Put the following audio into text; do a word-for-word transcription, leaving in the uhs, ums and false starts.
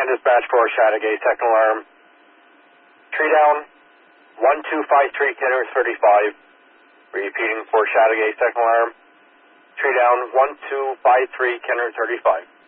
and dispatch for Chateauguay, second alarm. Tree down, one two five three, Kenner thirty-five. Repeating for Chateauguay, second alarm. Tree down, one two five three, Kenner thirty-five.